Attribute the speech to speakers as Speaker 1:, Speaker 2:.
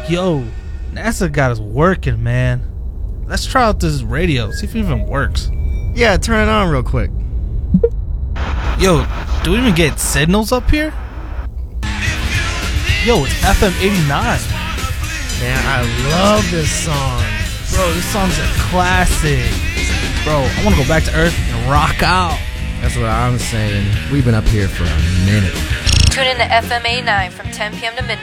Speaker 1: Yo, NASA got us working, man. Let's try out this radio, see if it even works.
Speaker 2: Yeah, turn it on real quick.
Speaker 1: Yo, do we even get signals up here? Yo, it's FM 89.
Speaker 2: Man, I love this song.
Speaker 1: Bro, this song's a classic. Bro, I want to go back to Earth and rock out.
Speaker 2: That's what I'm saying. We've been up here for a minute.
Speaker 3: Tune in to FM 89 from 10 p.m. to midnight.